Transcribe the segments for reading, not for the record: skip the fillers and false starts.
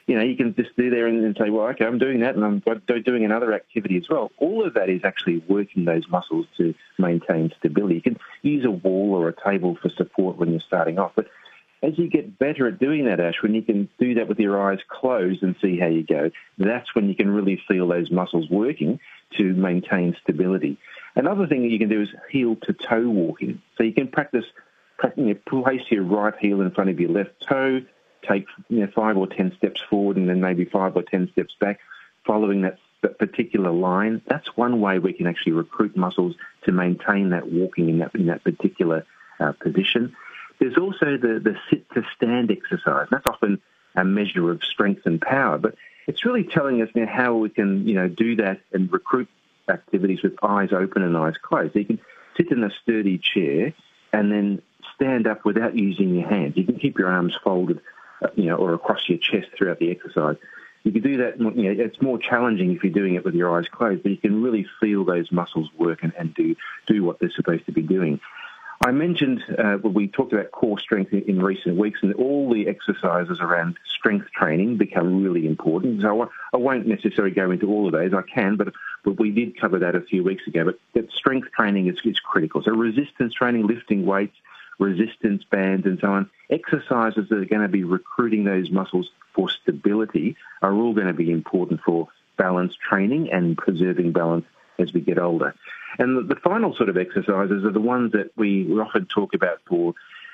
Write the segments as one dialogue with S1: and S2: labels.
S1: you can just do there and say, well, okay, I'm doing that and I'm doing another activity as well. All of that is actually working those muscles to maintain stability. You can use a wall or a table for support when you're starting off. But as you get better at doing that, Ash, when you can do that with your eyes closed and see how you go, that's when you can really feel those muscles working to maintain stability. Another thing that you can do is heel-to-toe walking. So you can practice place your right heel in front of your left toe, take 5 or 10 steps forward and then maybe 5 or 10 steps back, following that particular line. That's one way we can actually recruit muscles to maintain that walking in that particular position. There's also the sit-to-stand exercise. That's often a measure of strength and power, but it's really telling us now how we can, do that and recruit activities with eyes open and eyes closed. So you can sit in a sturdy chair and then stand up without using your hands. You can keep your arms folded, or across your chest throughout the exercise. You can do that. It's more challenging if you're doing it with your eyes closed, but you can really feel those muscles work and do what they're supposed to be doing. I mentioned we talked about core strength in recent weeks, and all the exercises around strength training become really important. So I won't necessarily go into all of those. I can, but we did cover that a few weeks ago. But strength training is critical. So resistance training, lifting weights, resistance bands and so on, exercises that are going to be recruiting those muscles for stability are all going to be important for balance training and preserving balance as we get older. And the final sort of exercises are the ones that we often talk about for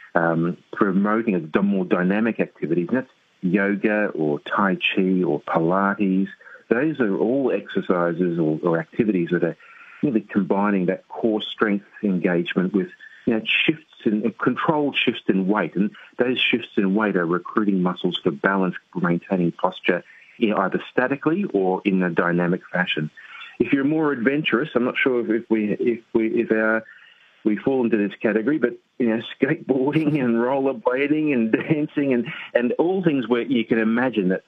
S1: promoting more dynamic activities, and that's yoga or Tai Chi or Pilates. Those are all exercises or activities that are really combining that core strength engagement with shifts in controlled shifts in weight, and those shifts in weight are recruiting muscles for balance, maintaining posture, either statically or in a dynamic fashion. If you're more adventurous, I'm not sure if we fall into this category, but skateboarding and rollerblading and dancing and all things where you can imagine that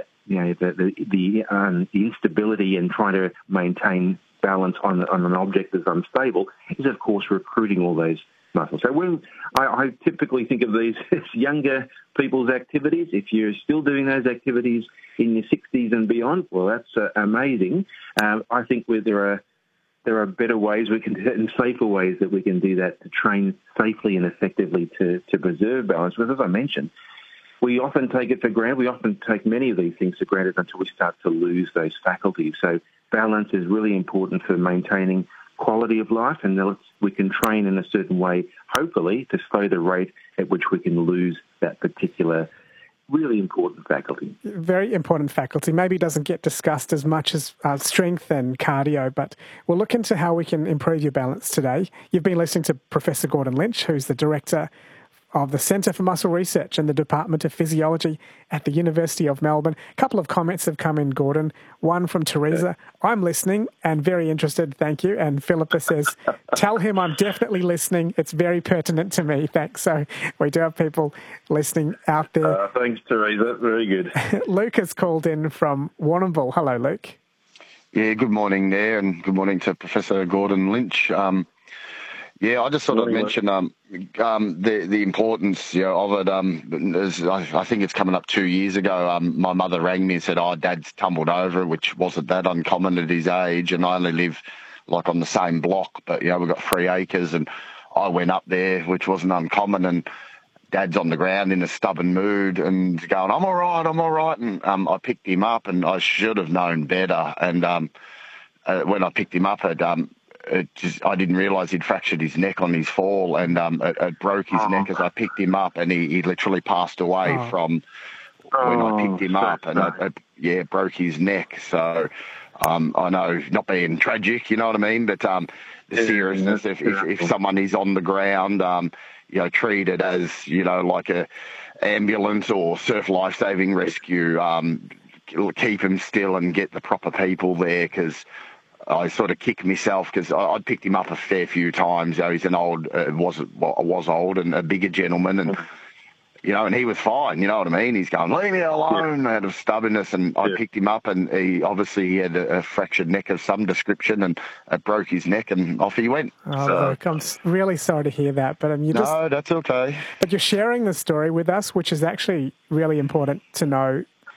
S1: the instability and trying to maintain balance on an object that's unstable is, of course, recruiting all those muscles. So when I typically think of these as younger people's activities, if you're still doing those activities in your 60s and beyond, well, that's amazing. I think there are better ways we can do it and safer ways that we can do that to train safely and effectively to preserve balance. But as I mentioned, we often take it for granted. We often take many of these things for granted until we start to lose those faculties. So balance is really important for maintaining quality of life, and we can train in a certain way, hopefully, to slow the rate at which we can lose that particular really important faculty.
S2: Very important faculty. Maybe doesn't get discussed as much as strength and cardio, but we'll look into how we can improve your balance today. You've been listening to Professor Gordon Lynch, who's the Director of the Centre for Muscle Research and the Department of Physiology at the University of Melbourne. A couple of comments have come in, Gordon. One from Teresa. I'm listening and very interested, thank you. And Philippa says, tell him I'm definitely listening. It's very pertinent to me. Thanks. So we do have people listening out there.
S1: Thanks, Teresa. Very good.
S2: Luke has called in from Warrnambool. Hello, Luke.
S3: Yeah, good morning there, and good morning to Professor Gordon Lynch. I just sort of mentioned the importance of it. I think it's coming up 2 years ago. My mother rang me and said, Dad's tumbled over, which wasn't that uncommon at his age. And I only live on the same block, but, we've got 3 acres. And I went up there, which wasn't uncommon. And Dad's on the ground in a stubborn mood and going, I'm all right. And I picked him up, and I should have known better. And when I picked him up, I didn't realise he'd fractured his neck on his fall, and it broke his neck as I picked him up, and he literally passed away from when I picked him up, and it broke his neck. So I know, not being tragic, you know what I mean, but the seriousness, if someone is on the ground, treated as, like a ambulance or surf life-saving rescue, keep him still and get the proper people there, because I sort of kicked myself because I'd picked him up a fair few times. He's an old, was old and a bigger gentleman, and and he was fine. You know what I mean? He's going, leave me alone, out of stubbornness. And I picked him up, and he obviously had a fractured neck of some description, and it broke his neck, and off he went.
S2: Look, I'm really sorry to hear that, but
S3: No, that's okay.
S2: But you're sharing the story with us, which is actually really important to know